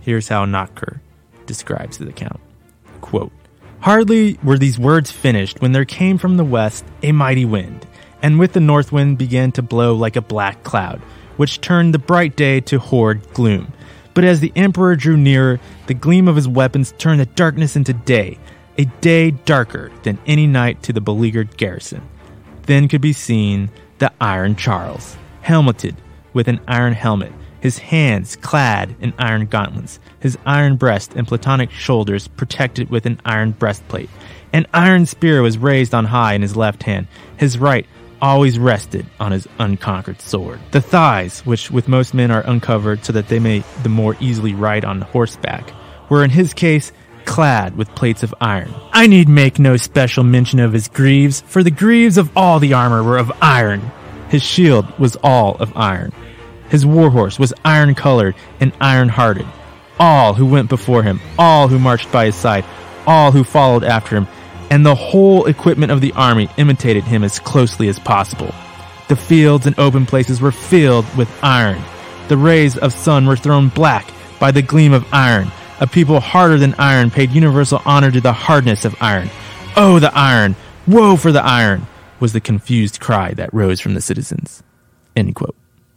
Here's how Notker describes the account. Quote, "Hardly were these words finished when there came from the west a mighty wind, and with the north wind began to blow like a black cloud, which turned the bright day to horrid gloom. But as the emperor drew nearer, the gleam of his weapons turned the darkness into day, a day darker than any night to the beleaguered garrison. Then could be seen the Iron Charles, helmeted with an iron helmet, his hands clad in iron gauntlets, his iron breast and Platonic shoulders protected with an iron breastplate. An iron spear was raised on high in his left hand, his right always rested on his unconquered sword. The thighs, which with most men are uncovered so that they may the more easily ride on horseback, were in his case clad with plates of iron. I need make no special mention of his greaves, for the greaves of all the armor were of iron. His shield was all of iron. His warhorse was iron-colored and iron-hearted. All who went before him, all who marched by his side, all who followed after him, and the whole equipment of the army imitated him as closely as possible. The fields and open places were filled with iron. The rays of sun were thrown black by the gleam of iron. A people harder than iron paid universal honor to the hardness of iron. Oh, the iron! Woe for the iron! Was the confused cry that rose from the citizens." End quote.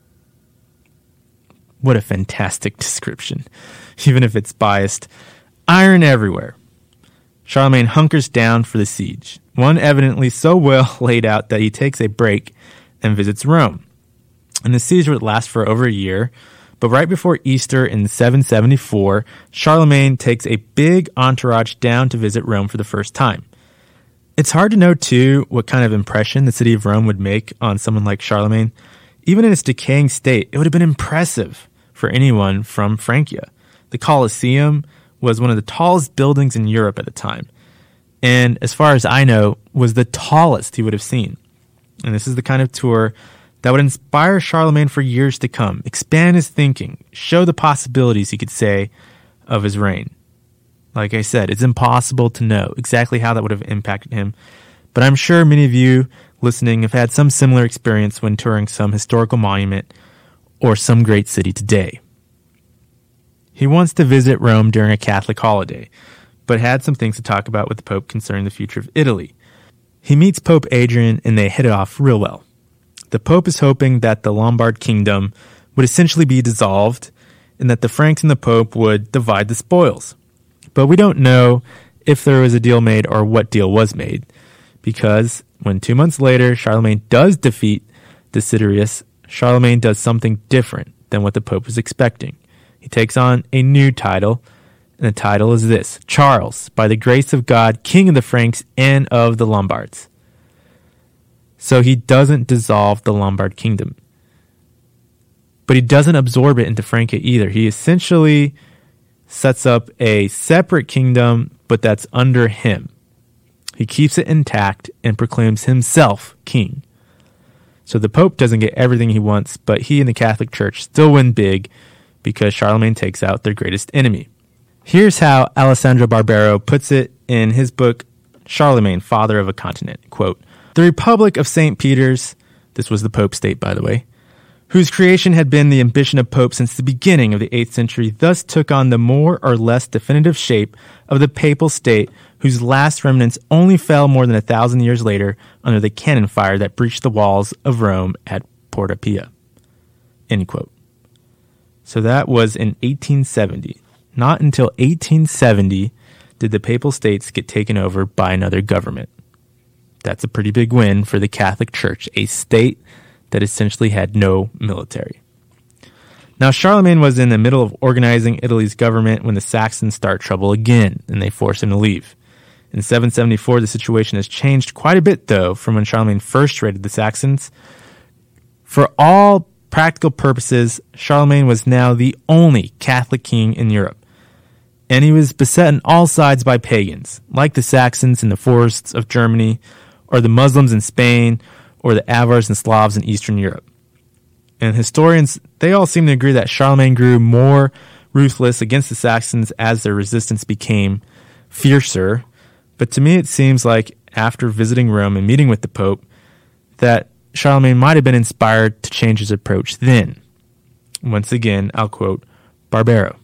What a fantastic description, even if it's biased. Iron everywhere. Charlemagne hunkers down for the siege, one evidently so well laid out that he takes a break and visits Rome. And the siege would last for over a year, but right before Easter in 774, Charlemagne takes a big entourage down to visit Rome for the first time. It's hard to know, too, what kind of impression the city of Rome would make on someone like Charlemagne. Even in its decaying state, it would have been impressive for anyone from Francia. The Colosseum was one of the tallest buildings in Europe at the time, and as far as I know, was the tallest he would have seen. And this is the kind of tour that would inspire Charlemagne for years to come, expand his thinking, show the possibilities, he could say, of his reign. Like I said, it's impossible to know exactly how that would have impacted him, but I'm sure many of you listening have had some similar experience when touring some historical monument or some great city today. He wants to visit Rome during a Catholic holiday, but had some things to talk about with the Pope concerning the future of Italy. He meets Pope Adrian and they hit it off real well. The Pope is hoping that the Lombard kingdom would essentially be dissolved and that the Franks and the Pope would divide the spoils. But we don't know if there was a deal made or what deal was made, because when 2 months later Charlemagne does defeat Desiderius, Charlemagne does something different than what the Pope was expecting. He takes on a new title, and the title is this: Charles, by the grace of God, King of the Franks and of the Lombards. So he doesn't dissolve the Lombard kingdom. But he doesn't absorb it into Francia either. He essentially sets up a separate kingdom, but that's under him. He keeps it intact and proclaims himself king. So the Pope doesn't get everything he wants, but he and the Catholic Church still win big because Charlemagne takes out their greatest enemy. Here's how Alessandro Barbero puts it in his book, Charlemagne, Father of a Continent. Quote, "The Republic of St. Peter's," this was the Pope state, by the way, "whose creation had been the ambition of popes since the beginning of the 8th century, thus took on the more or less definitive shape of the papal state, whose last remnants only fell more than 1,000 years later under the cannon fire that breached the walls of Rome at Porta Pia." End quote. So that was in 1870. Not until 1870 did the papal states get taken over by another government. That's a pretty big win for the Catholic Church, a state that essentially had no military. Now, Charlemagne was in the middle of organizing Italy's government when the Saxons start trouble again, and they force him to leave. In 774, the situation has changed quite a bit, though, from when Charlemagne first raided the Saxons. For all practical purposes, Charlemagne was now the only Catholic king in Europe. And he was beset on all sides by pagans, like the Saxons in the forests of Germany, or the Muslims in Spain, or the Avars and Slavs in Eastern Europe. And historians, they all seem to agree that Charlemagne grew more ruthless against the Saxons as their resistance became fiercer. But to me, it seems like after visiting Rome and meeting with the Pope, that Charlemagne might have been inspired to change his approach then. Once again, I'll quote Barbero.